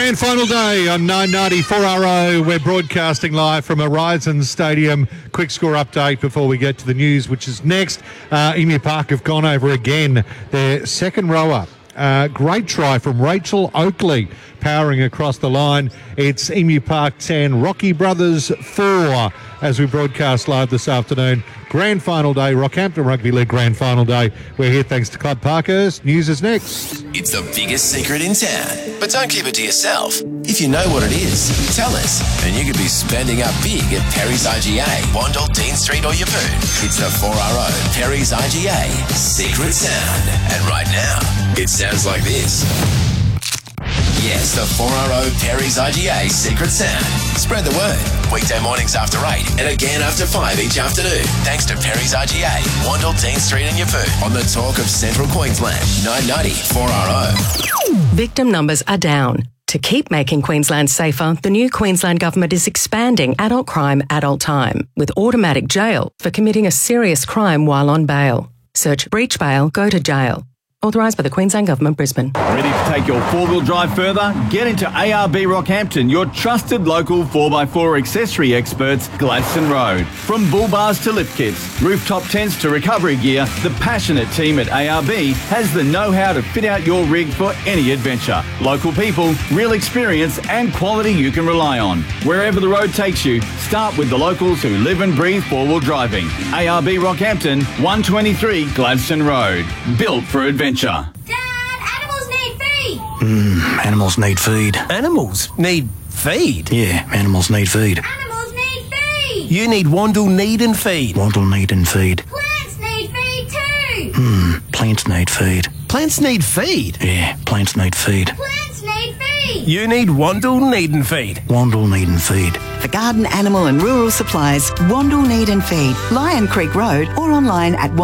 Grand final day on 990 4RO. We're broadcasting live from Horizon Stadium. Quick score update before we get to the news, which is next. Emu Park have gone over again. Their second rower. Great try from Rachel Oakley, powering across the line. It's Emu Park 10, Rocky Brothers 4, as we broadcast live this afternoon. Grand final day, Rockhampton Rugby League grand final day. We're here thanks to Club Parkhurst. News is next. It's the biggest secret in town, but don't keep it to yourself. If you know what it is, tell us, and you could be spending up big at Perry's IGA, Wandle, Dean Street or Yeppoon. It's the 4RO Perry's IGA Secret Sound. And right now, it sounds like this. Yes, the 4RO Perry's IGA Secret Sound. Spread the word. Weekday mornings after 8 and again after 5 each afternoon. Thanks to Perry's IGA, Wandle, Dean Street and Yeppoon. On the talk of Central Queensland, 990 4RO. Victim numbers are down. To keep making Queensland safer, the new Queensland Government is expanding adult crime, adult time, with automatic jail for committing a serious crime while on bail. Search breach bail, go to jail. Authorised by the Queensland Government, Brisbane. Ready to take your four-wheel drive further? Get into ARB Rockhampton, your trusted local 4x4 accessory experts, Gladstone Road. From bull bars to lift kits, rooftop tents to recovery gear, the passionate team at ARB has the know-how to fit out your rig for any adventure. Local people, real experience and quality you can rely on. Wherever the road takes you, start with the locals who live and breathe four-wheel driving. ARB Rockhampton, 123 Gladstone Road. Built for adventure. Dad, animals need feed. Animals need feed. Animals need feed? Yeah, animals need feed. Animals need feed. You need Wandle Need and Feed. Wandle need and feed. Plants need feed too. Plants need feed. Plants need feed? Yeah, plants need feed. Plants need feed. You need Wandle Need and Feed. Wandle need and feed. For garden, animal and rural supplies, Wandle Need and Feed, Lion Creek Road or online at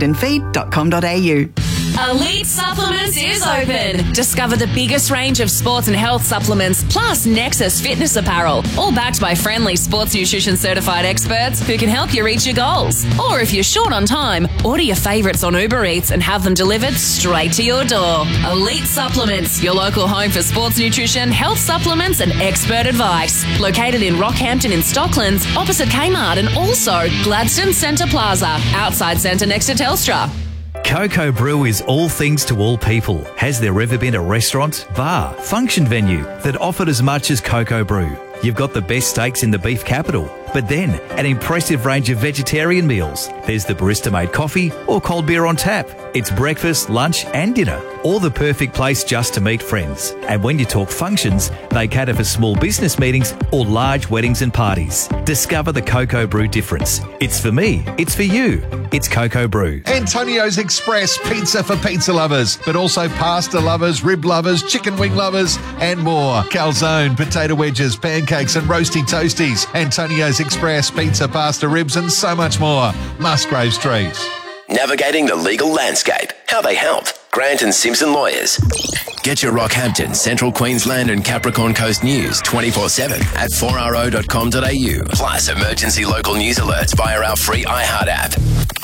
wandleneedandfeed.com.au. Elite Supplements is open. Discover the biggest range of sports and health supplements, plus Nexus fitness apparel, all backed by friendly sports nutrition certified experts who can help you reach your goals. Or if you're short on time, order your favourites on Uber Eats and have them delivered straight to your door. Elite Supplements, your local home for sports nutrition, health supplements and expert advice. Located in Rockhampton in Stocklands, opposite Kmart, and also Gladstone Centre Plaza, outside Centre next to Telstra. Coco Brew is all things to all people. Has there ever been a restaurant, bar, function venue that offered as much as Coco Brew? You've got the best steaks in the beef capital, but then an impressive range of vegetarian meals. There's the barista-made coffee or cold beer on tap. It's breakfast, lunch and dinner, or the perfect place just to meet friends. And when you talk functions, they cater for small business meetings or large weddings and parties. Discover the Coco Brew difference. It's for me, it's for you. It's Coco Brew. Antonio's Express pizza for pizza lovers, but also pasta lovers, rib lovers, chicken wing lovers and more. Calzone, potato wedges, pancakes and roasty toasties. Antonio's Express, pizza, pasta, ribs and so much more. Musgrave Street. Navigating the legal landscape. How they help. Grant and Simpson Lawyers. Get your Rockhampton, Central Queensland and Capricorn Coast news 24/7 at 4ro.com.au. Plus emergency local news alerts via our free iHeart app.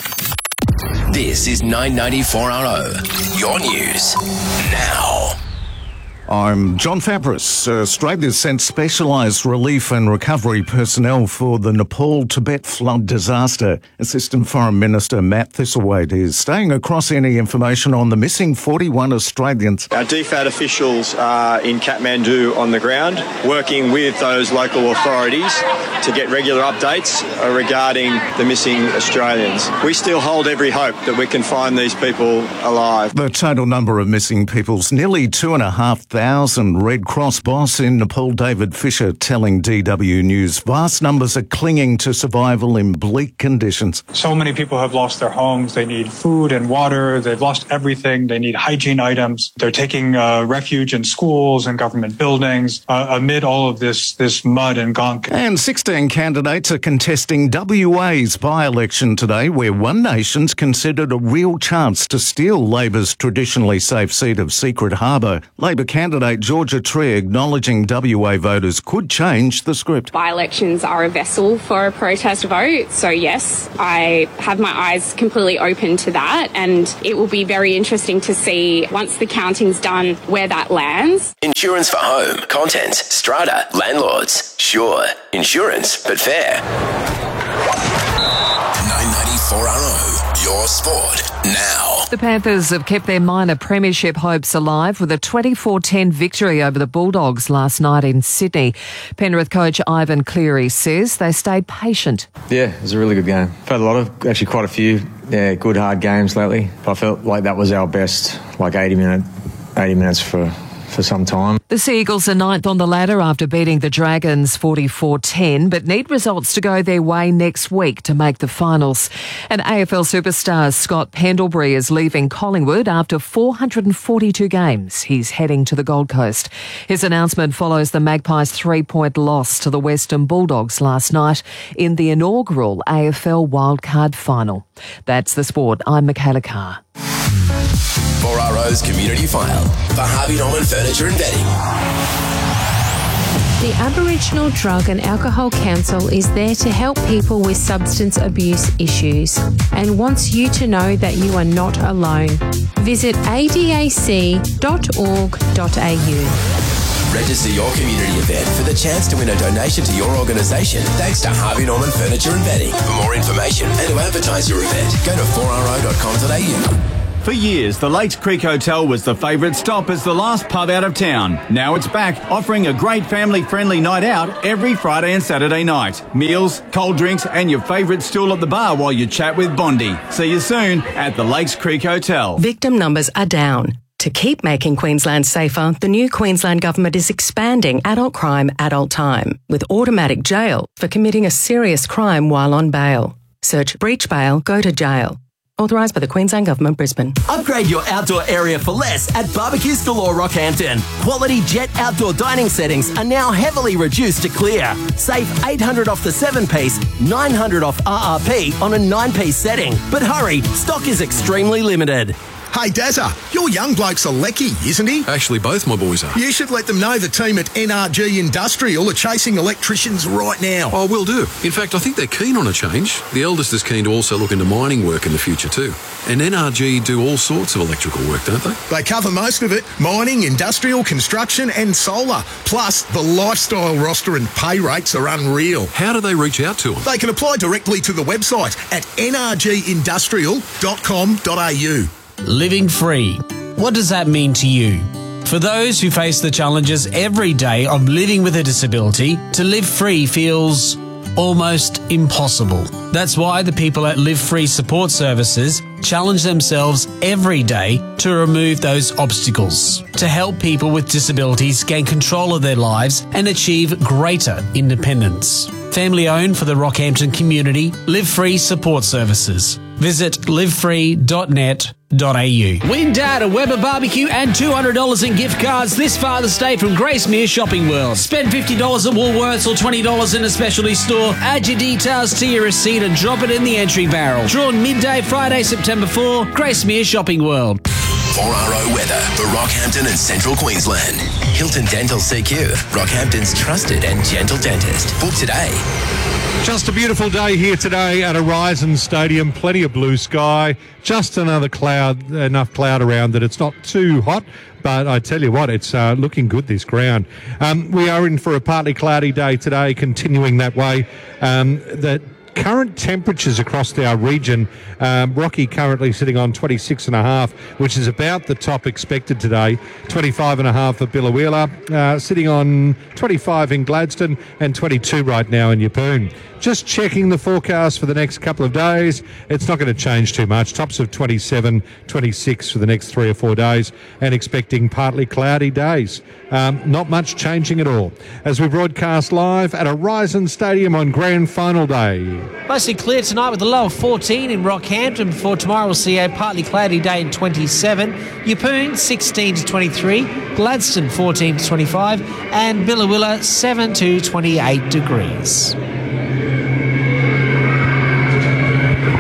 This is 990 4RO. Your news now. I'm John Fabris. Australia sent specialised relief and recovery personnel for the Nepal-Tibet flood disaster. Assistant Foreign Minister Matt Thistlethwaite is staying across any information on the missing 41 Australians. Our DFAT officials are in Kathmandu on the ground, working with those local authorities to get regular updates regarding the missing Australians. We still hold every hope that we can find these people alive. The total number of missing people's nearly 2,500. Red Cross boss in Nepal, David Fisher, telling DW News vast numbers are clinging to survival in bleak conditions. So many people have lost their homes. They need food and water. They've lost everything. They need hygiene items. They're taking refuge in schools and government buildings amid all of this mud and gunk. And 16 candidates are contesting WA's by-election today, where One Nation's considered a real chance to steal Labor's traditionally safe seat of Secret Harbour. Labor candidate candidate Georgia Tree acknowledging WA voters could change the script. By-elections are a vessel for a protest vote, so yes, I have my eyes completely open to that, and it will be very interesting to see, once the counting's done, where that lands. Insurance for home, contents, strata, landlords. Sure, insurance, but fair. 994RO, your sport now. The Panthers have kept their minor premiership hopes alive with a 24-10 victory over the Bulldogs last night in Sydney. Penrith coach Ivan Cleary says they stayed patient. Yeah, it was a really good game. I've had quite a few good hard games lately. I felt like that was our best, 80 minutes for some time. The Sea Eagles are ninth on the ladder after beating the Dragons 44-10, but need results to go their way next week to make the finals. And AFL superstar Scott Pendlebury is leaving Collingwood after 442 games. He's heading to the Gold Coast. His announcement follows the Magpies' 3-point loss to the Western Bulldogs last night in the inaugural AFL Wildcard Final. That's the sport. I'm Michaela Carr. 4RO's Community File for Harvey Norman Furniture and Bedding. The Aboriginal Drug and Alcohol Council is there to help people with substance abuse issues and wants you to know that you are not alone. Visit adac.org.au. Register your community event for the chance to win a donation to your organisation thanks to Harvey Norman Furniture and Bedding. For more information and to advertise your event, go to 4ro.com.au. For years, the Lakes Creek Hotel was the favourite stop as the last pub out of town. Now it's back, offering a great family-friendly night out every Friday and Saturday night. Meals, cold drinks and your favourite stool at the bar while you chat with Bondi. See you soon at the Lakes Creek Hotel. Victim numbers are down. To keep making Queensland safer, the new Queensland Government is expanding adult crime, adult time, with automatic jail for committing a serious crime while on bail. Search breach bail, go to jail. Authorised by the Queensland Government, Brisbane. Upgrade your outdoor area for less at Barbecues Galore Rockhampton. Quality Jet outdoor dining settings are now heavily reduced to clear. Save $800 off the 7-piece, $900 off RRP on a 9-piece setting. But hurry, stock is extremely limited. Hey, Dazza, your young bloke's a lecky, isn't he? Actually, both my boys are. You should let them know the team at NRG Industrial are chasing electricians right now. Oh, will do. In fact, I think they're keen on a change. The eldest is keen to also look into mining work in the future too. And NRG do all sorts of electrical work, don't they? They cover most of it. Mining, industrial, construction and solar. Plus, the lifestyle roster and pay rates are unreal. How do they reach out to them? They can apply directly to the website at nrgindustrial.com.au. Living free. What does that mean to you? For those who face the challenges every day of living with a disability, to live free feels almost impossible. That's why the people at Live Free Support Services challenge themselves every day to remove those obstacles, to help people with disabilities gain control of their lives and achieve greater independence. Family owned for the Rockhampton community, Live Free Support Services. Visit livefree.net.au. Win Dad a Weber barbecue and $200 in gift cards this Father's Day from Gracemere Shopping World. Spend $50 at Woolworths or $20 in a specialty store. Add your details to your receipt and drop it in the entry barrel. Drawn midday Friday, September 4, Gracemere Shopping World. 4RO weather for Rockhampton and Central Queensland. Hilton Dental CQ, Rockhampton's trusted and gentle dentist. Book today. Just a beautiful day here today at Horizon Stadium. Plenty of blue sky. Just enough cloud around that it's not too hot. But I tell you what, it's looking good, this ground. We are in for a partly cloudy day today, continuing that way. The current temperatures across our region, Rocky currently sitting on 26.5, which is about the top expected today. 25.5 for Biloela, sitting on 25 in Gladstone and 22 right now in Yeppoon. Just checking the forecast for the next couple of days. It's not going to change too much. Tops of 27, 26 for the next 3 or 4 days, and expecting partly cloudy days. Not much changing at all. As we broadcast live at Horizon Stadium on Grand Final Day. Mostly clear tonight with a low of 14 in Rockhampton before tomorrow we'll see a partly cloudy day in 27. Yeppoon 16 to 23, Gladstone 14 to 25 and Biloela 7 to 28 degrees. It is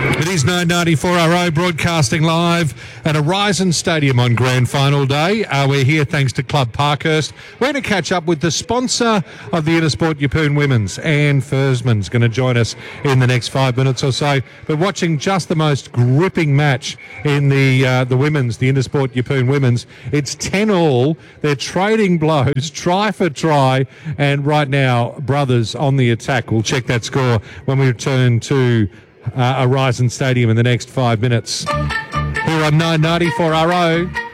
994RO broadcasting live at Horizon Stadium on Grand Final Day. We're here thanks to Club Parkhurst. We're going to catch up with the sponsor of the Intersport Yeppoon Women's. Anne Fersman's going to join us in the next 5 minutes or so. But watching just the most gripping match in the women's, the Intersport Yeppoon Women's. It's 10-all. They're trading blows, try for try. And right now, Brothers on the attack. We'll check that score when we return to Horizon Stadium in the next 5 minutes. Here on 994RO.